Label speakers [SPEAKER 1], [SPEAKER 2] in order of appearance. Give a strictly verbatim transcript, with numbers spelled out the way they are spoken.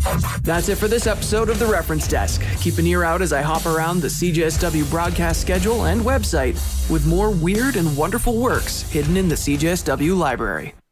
[SPEAKER 1] That's it for this episode of The Reference Desk. Keep an ear out as I hop around the C J S W broadcast schedule and website with more weird and wonderful works hidden in the C J S W library.